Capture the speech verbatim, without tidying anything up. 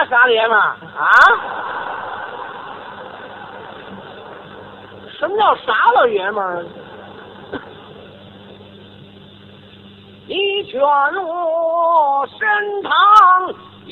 傻了爷们儿啊？什么叫傻老爷们儿？一拳入神堂。